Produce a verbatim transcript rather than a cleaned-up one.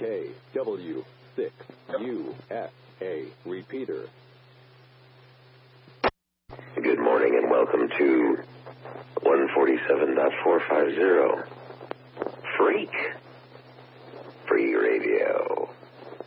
K W six U S A. Repeater. Good morning and welcome to one forty-seven point four five zero.